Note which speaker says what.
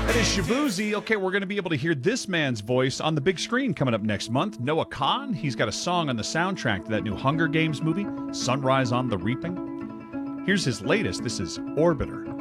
Speaker 1: That is Shabuzi. Okay, we're going to be able to hear this man's voice on the big screen coming up next month. Noah Khan, he's got a song on the soundtrack to that new Hunger Games movie, Sunrise on the Reaping. Here's his latest. This is Orbiter.